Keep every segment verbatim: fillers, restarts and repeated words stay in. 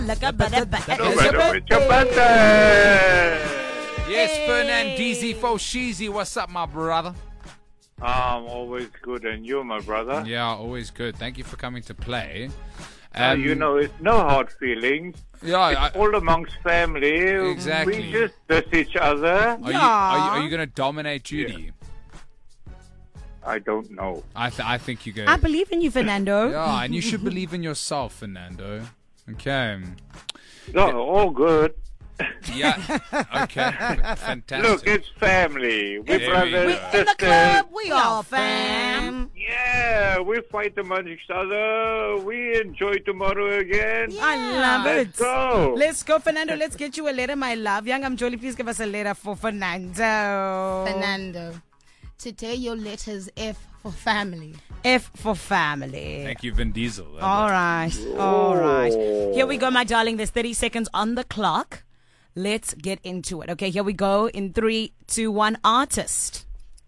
Yes, Fernandizzi Foshizi, what's up, my brother? I'm always good, and you, my brother? Yeah, always good. Thank you for coming to play. Um, uh, you know, it's no hard feelings. Yeah, it's I, all amongst family. Exactly. We just diss each other. Are you, are you, are you going to dominate Judy? Yeah. I don't know. I, th- I think you're going I believe in you, Fernando. Yeah, and you should believe in yourself, Fernando. Okay. No, all good. Yeah. Okay. Fantastic. Look, it's family. We're There brothers, we We go. in the sisters. club, we are fam. Yeah, we fight among each other. We enjoy tomorrow again. I love Let's it. go. Let's go, Fernando. Let's get you a letter, my love. Young I'm Jolie, please give us a letter for Fernando. Fernando. Today your letter's F for family. F for family. Thank you, Vin Diesel. All right. All right. Here we go, my darling. There's thirty seconds on the clock. Let's get into it. Okay, here we go. In three, two, one. Artist.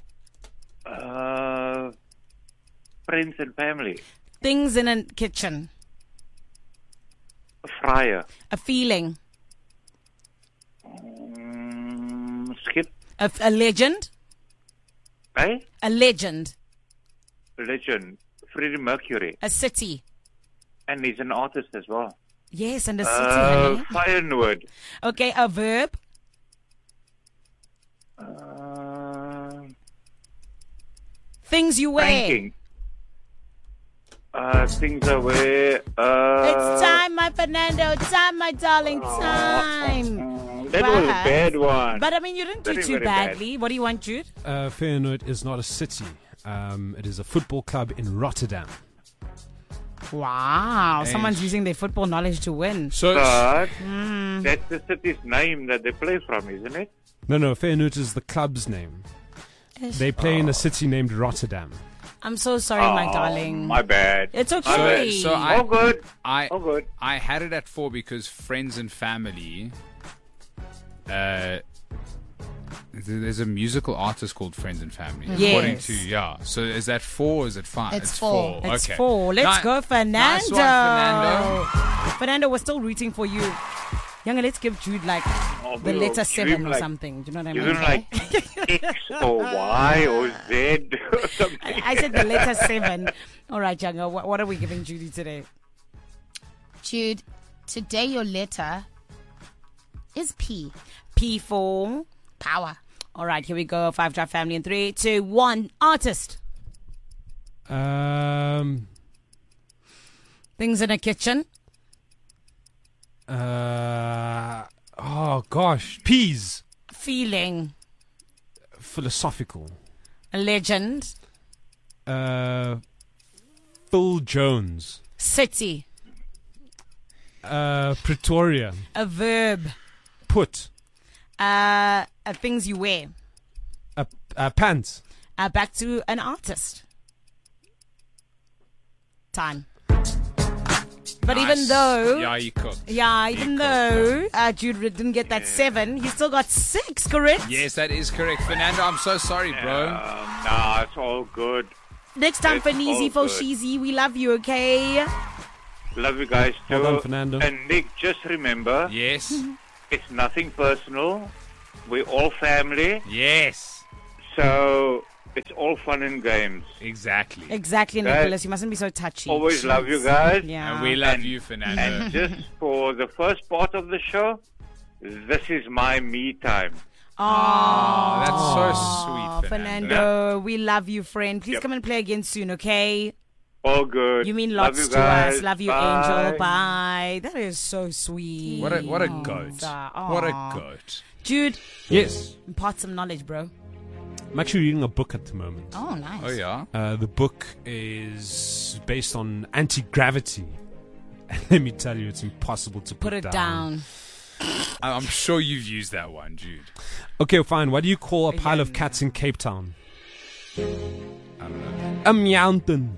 Uh, friends and family. Things in a kitchen. Fryer. A feeling. Um, skip. A, a legend. Eh? A legend. Legend. Freddie Mercury. A city. And he's an artist as well. Yes, and a city. Uh, honey. Firewood. Okay, a verb. Uh, Things you wear. Banking. Uh, things I wear. Uh, It's time, my Fernando. Time, my darling. Time. Uh, that was a bad one. But I mean, you didn't do Very, too very bad. badly. What do you want, Jude? Uh, Feyenoord is not a city. Um, it is a football club in Rotterdam. Wow, Thanks. someone's using their football knowledge to win. So, But Mm. that's the city's name that they play from, isn't it? No, no, Feyenoord is the club's name. They play in a city named Rotterdam. I'm so sorry, my Oh, darling. My bad. It's My okay. bad. so I, All good. I, All good. I had it at four because friends and family. Uh, th- there's a musical artist called Friends and Family. Yes. According to yeah. So is that four or is it five? It's four. It's okay. four. Let's Ni- go, Fernando. Nice one, Fernando. Fernando, we're still rooting for you. Younger, let's give Jude like Oh, the we'll letter dream seven or like- something. Do you know what I mean? Isn't like X or Y or Z or something? I, I said the letter seven. All right, Younger, what, what are we giving Judy today? Jude, today your letter is P. P for Power. All right, here we go. Five Drive Family in three, two, one. Artist. Um, Things in a kitchen. uh, oh, gosh. Peas. Feeling. Philosophical. A legend. Uh, Phil Jones. City. Uh, Pretoria. A verb. Put. Uh, uh things you wear. Uh, uh, pants. Uh, back to an artist. Time. But even Nice. though, yeah, you cooked. yeah, even You though uh, Jude didn't get that seven, he still got six, correct? Yes, that is correct, Fernando. I'm so sorry, bro. Um, nah, it's all good. Next time It's for Neezy, all for good. Sheezy, we love you, okay? Love you guys too. Well done, Fernando. And Nick, just remember, Yes. it's nothing personal. We're all family, Yes. so it's all fun and games. Exactly. Exactly, Guys, Nicholas. You mustn't be so touchy. Always love you guys. Yeah. And we love And- you, Fernando. And just for the first part of the show, this is my me time. Oh, that's so sweet, Fernando. Fernando, we love you, friend. Please Yep. come and play again soon, okay? All good. You mean Love lots you to guys. us. Love you, Bye. Angel. Bye. That is so sweet. What a what a goat. Aw. What a goat. Jude, Yes. impart some knowledge, bro. I'm actually reading a book at the moment. Oh, nice. Oh yeah. Uh, the book is based on anti-gravity. Let me tell you, it's impossible to put, Put it down. I- I'm sure you've used that one, Jude. Okay, fine. What do you call a pile of Again. cats in Cape Town? I don't know. A mountain.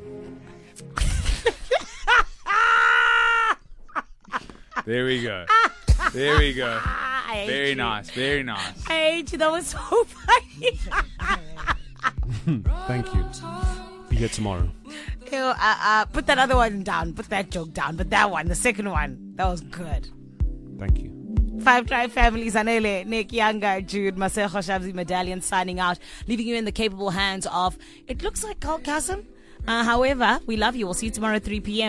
There we go. There we go. I hate Very you. nice. Very nice. I hate you. That was so funny. Thank you. Be here tomorrow. Ew, uh, uh, put that other one down. Put that joke down. But that one, the second one, that was good. Thank you. Five Tribe Families, Anele, Nick Younger, Jude, Marcel Khoshabzi Medallion signing out, leaving you in the capable hands of, it looks like Carl Kasim. Uh, however, we love you. We'll see you tomorrow at three p.m.